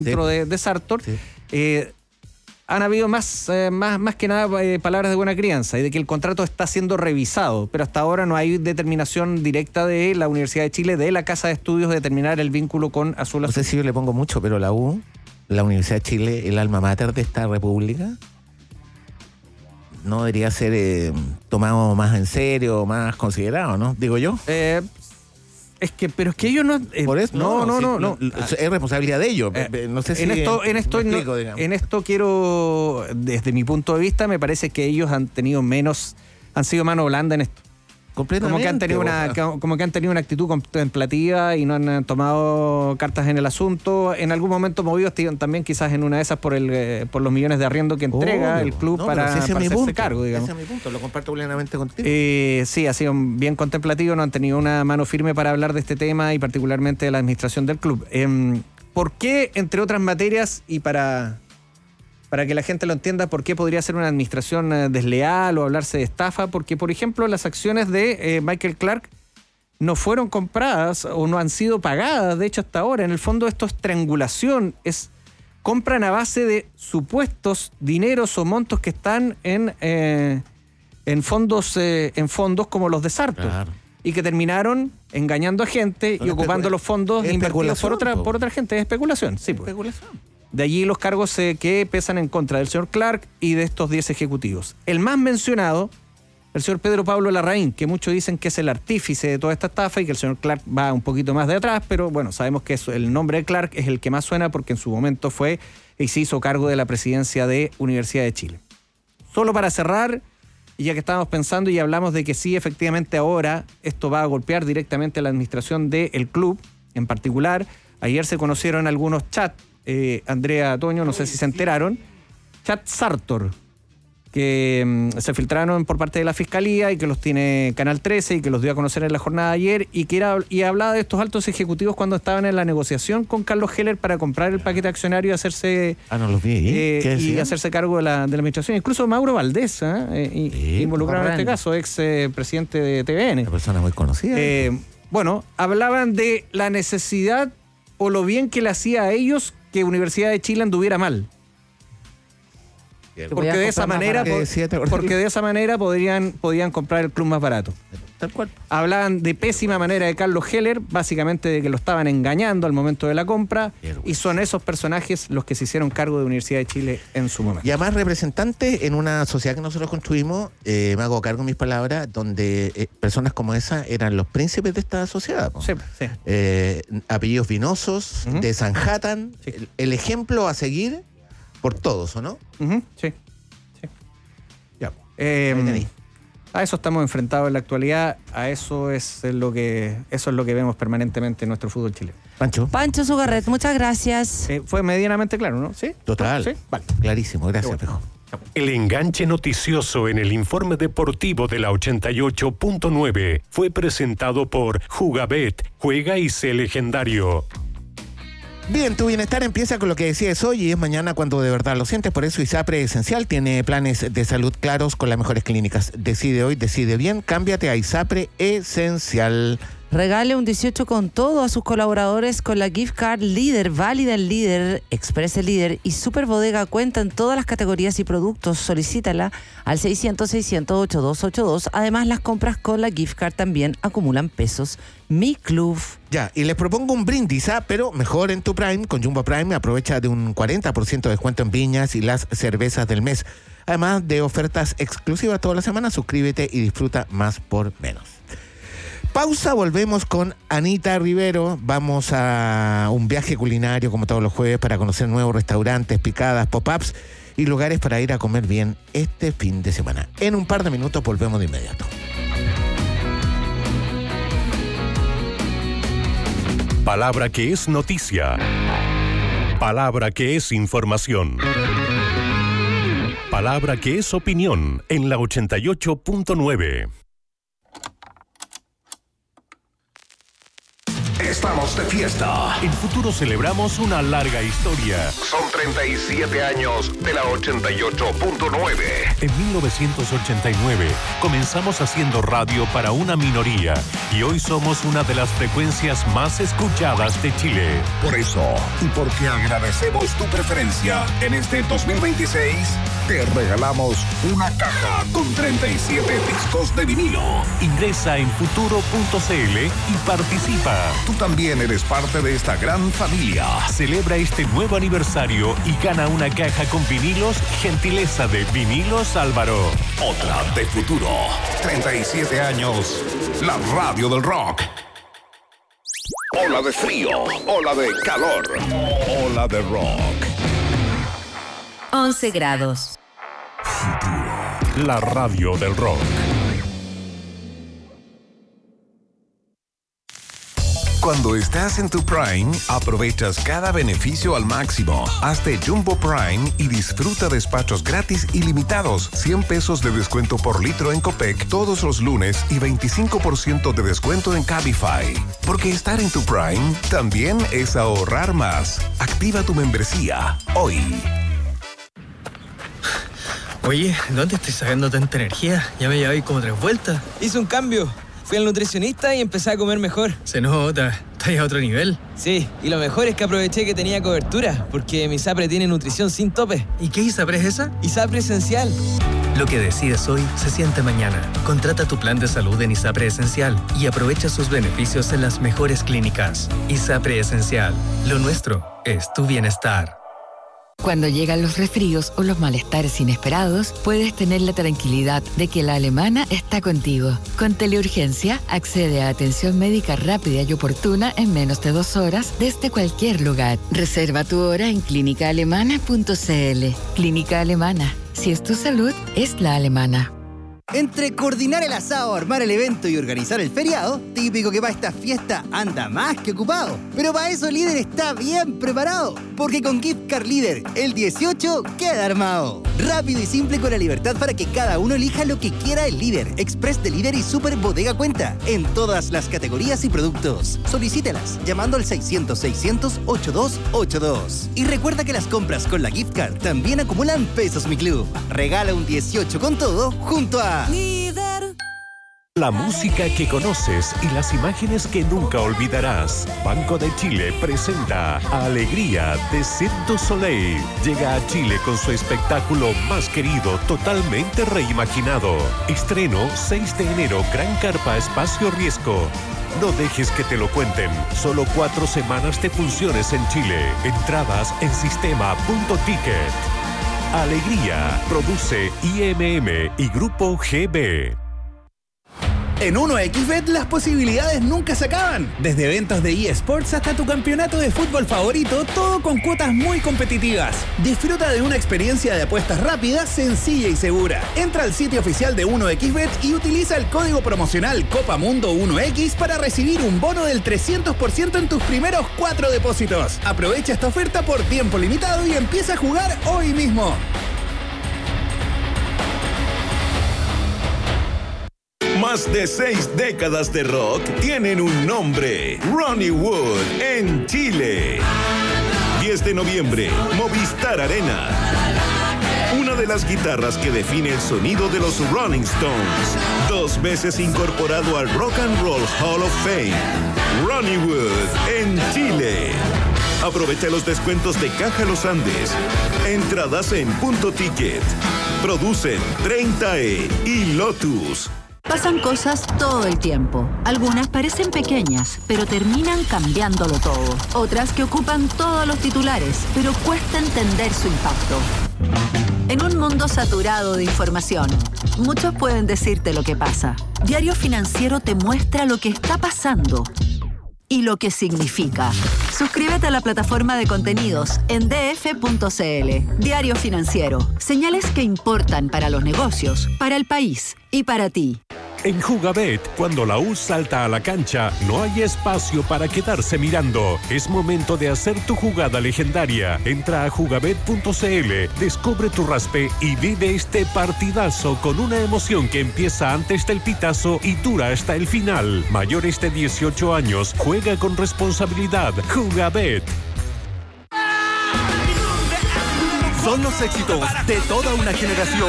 dentro de Sartor, han habido más que nada palabras de buena crianza y de que el contrato está siendo revisado, pero hasta ahora no hay determinación directa de la Universidad de Chile, de la Casa de Estudios, de determinar el vínculo con Azul Azul. No sé si yo le pongo mucho, pero la Universidad de Chile, el alma mater de esta república, no debería ser tomado más en serio, más considerado, ¿no? Digo yo. Es que ellos no... Por eso, no. Es responsabilidad de ellos. No sé si en esto quiero, desde mi punto de vista, me parece que ellos han sido mano blanda en esto. Como que han tenido una actitud contemplativa y no han tomado cartas en el asunto. En algún momento movidos también quizás en una de esas por los millones de arriendo que entrega el club para hacerse cargo, digamos. Ese es mi punto, lo comparto plenamente contigo. Sí, ha sido bien contemplativo, no han tenido una mano firme para hablar de este tema y particularmente de la administración del club. ¿Por qué, entre otras materias, y para que la gente lo entienda, por qué podría ser una administración desleal o hablarse de estafa? Porque, por ejemplo, las acciones de Michael Clark no fueron compradas o no han sido pagadas, de hecho, hasta ahora. En el fondo esto es triangulación, compran a base de supuestos dineros o montos que están en fondos como los de Sartor. Claro. Y que terminaron engañando a gente y ocupando los fondos invertidos por otra gente. Es especulación, sí. Especulación. De allí los cargos que pesan en contra del señor Clark y de estos 10 ejecutivos. El más mencionado, el señor Pedro Pablo Larraín, que muchos dicen que es el artífice de toda esta estafa y que el señor Clark va un poquito más de atrás, pero bueno, sabemos que el nombre de Clark es el que más suena porque en su momento fue y se hizo cargo de la presidencia de Universidad de Chile. Solo para cerrar, y ya que estábamos pensando y hablamos de que sí, efectivamente ahora esto va a golpear directamente a la administración del club en particular. Ayer se conocieron algunos chats, Andrea, Toño, no sé si se enteraron, chat Sartor, que se filtraron por parte de la Fiscalía y que los tiene Canal 13 y que los dio a conocer en la jornada de ayer y hablaba de estos altos ejecutivos cuando estaban en la negociación con Carlos Heller para comprar el paquete accionario y hacerse y hacerse cargo de la administración. Incluso Mauro Valdés, involucrado en este caso, ex presidente de TVN. Una persona muy conocida. Hablaban de la necesidad o lo bien que le hacía a ellos que Universidad de Chile anduviera mal. Porque de esa manera podían comprar el club más barato. Tal cual. Hablaban de pésima manera de Carlos Heller, básicamente de que lo estaban engañando al momento de la compra, y son esos personajes los que se hicieron cargo de Universidad de Chile en su momento. Y además representantes en una sociedad que nosotros construimos, me hago cargo de mis palabras, donde personas como esa eran los príncipes de esta sociedad. Sí. Apellidos vinosos, de Sanhattan, el ejemplo a seguir por todos, ¿o no? Sí. Ya. A eso estamos enfrentados en la actualidad, a eso es lo que vemos permanentemente en nuestro fútbol chileno. Pancho Sugarret, muchas gracias. Fue medianamente claro, ¿no? ¿Sí? Total. ¿Sí? Vale. Clarísimo, gracias, Pejo. El enganche noticioso en el informe deportivo de la 88.9 fue presentado por Jugabet, juega y sé legendario. Bien, tu bienestar empieza con lo que decides hoy y es mañana cuando de verdad lo sientes. Por eso ISAPRE Esencial tiene planes de salud claros con las mejores clínicas. Decide hoy, decide bien, cámbiate a ISAPRE Esencial. Regale un 18 con todo a sus colaboradores con la gift card Líder, válida en Líder, Express Líder y Super Bodega. Cuentan todas las categorías y productos. Solicítala al 600-600-8282. Además, las compras con la gift card también acumulan pesos. Mi club. Ya, y les propongo un brindis, pero mejor en tu Prime. Con Jumbo Prime aprovecha de un 40% de descuento en viñas y las cervezas del mes. Además de ofertas exclusivas toda la semana, suscríbete y disfruta más por menos. Pausa, volvemos con Anita Rivero. Vamos a un viaje culinario como todos los jueves para conocer nuevos restaurantes, picadas, pop-ups y lugares para ir a comer bien este fin de semana. En un par de minutos volvemos de inmediato. Palabra que es noticia. Palabra que es información. Palabra que es opinión en la 88.9. estamos de fiesta. En Futuro celebramos una larga historia. Son 37 años de la 88.9. En 1989 comenzamos haciendo radio para una minoría y hoy somos una de las frecuencias más escuchadas de Chile. Por eso, y porque agradecemos tu preferencia, en este 2026 te regalamos una caja con 37 discos de vinilo. Ingresa en futuro.cl y participa. Tú también eres parte de esta gran familia. Celebra este nuevo aniversario y gana una caja con vinilos, gentileza de Vinilos Álvaro. Otra de Futuro. 37 años. La radio del rock. Ola de frío. Ola de calor. Ola de rock. 11 grados. La radio del rock. Cuando estás en tu Prime, aprovechas cada beneficio al máximo. Hazte Jumbo Prime y disfruta despachos gratis ilimitados. 100 pesos de descuento por litro en Copec todos los lunes y 25% de descuento en Cabify. Porque estar en tu Prime también es ahorrar más. Activa tu membresía hoy. Oye, ¿dónde estoy sacando tanta energía? Ya me llevé como 3 vueltas. Hice un cambio. Fui al nutricionista y empecé a comer mejor. Se nota, estás a otro nivel. Sí, y lo mejor es que aproveché que tenía cobertura, porque mi ISAPRE tiene nutrición sin tope. ¿Y qué ISAPRE es esa? ISAPRE Esencial. Lo que decides hoy se siente mañana. Contrata tu plan de salud en ISAPRE Esencial y aprovecha sus beneficios en las mejores clínicas. ISAPRE Esencial. Lo nuestro es tu bienestar. Cuando llegan los resfríos o los malestares inesperados, puedes tener la tranquilidad de que la Alemana está contigo. Con Teleurgencia, accede a atención médica rápida y oportuna en menos de 2 horas desde cualquier lugar. Reserva tu hora en clínicaalemana.cl. Clínica Alemana. Si es tu salud, es la alemana. Entre coordinar el asado, armar el evento y organizar el feriado, típico que para esta fiesta anda más que ocupado. Pero para eso Líder está bien preparado, porque con Gift Card Líder, el 18 queda armado. Rápido y simple con la libertad para que cada uno elija lo que quiera el Líder, Express de Líder y Super Bodega Cuenta, en todas las categorías y productos. Solicítelas llamando al 600-600-8282. Y recuerda que las compras con la Gift Card también acumulan pesos Mi Club. Regala un 18 con todo junto a Líder. La música que conoces y las imágenes que nunca olvidarás. Banco de Chile presenta Alegría de Cirque du Soleil. Llega a Chile con su espectáculo más querido, totalmente reimaginado. Estreno 6 de enero, Gran Carpa Espacio Riesgo. No dejes que te lo cuenten. Solo 4 semanas de funciones en Chile. Entradas en sistema.ticket. Alegría, produce IMM y Grupo GB. En 1xBet las posibilidades nunca se acaban. Desde eventos de eSports hasta tu campeonato de fútbol favorito, todo con cuotas muy competitivas. Disfruta de una experiencia de apuestas rápida, sencilla y segura. Entra al sitio oficial de 1xBet y utiliza el código promocional COPAMUNDO1X para recibir un bono del 300% en tus primeros 4 depósitos. Aprovecha esta oferta por tiempo limitado y empieza a jugar hoy mismo. Más de 6 décadas de rock tienen un nombre: Ronnie Wood en Chile. 10 de noviembre, Movistar Arena. Una de las guitarras que define el sonido de los Rolling Stones. 2 veces incorporado al Rock and Roll Hall of Fame. Ronnie Wood en Chile. Aprovecha los descuentos de Caja Los Andes. Entradas en Punto Ticket. Producen 30E y Lotus. Pasan cosas todo el tiempo. Algunas parecen pequeñas, pero terminan cambiándolo todo. Otras que ocupan todos los titulares, pero cuesta entender su impacto. En un mundo saturado de información, muchos pueden decirte lo que pasa. Diario Financiero te muestra lo que está pasando y lo que significa. Suscríbete a la plataforma de contenidos en df.cl. Diario Financiero. Señales que importan para los negocios, para el país y para ti. En Jugabet, cuando la U salta a la cancha, no hay espacio para quedarse mirando. Es momento de hacer tu jugada legendaria. Entra a jugabet.cl, descubre tu raspe y vive este partidazo con una emoción que empieza antes del pitazo y dura hasta el final. Mayores de 18 años, juega con responsabilidad. Jugabet. Son los éxitos de toda una generación.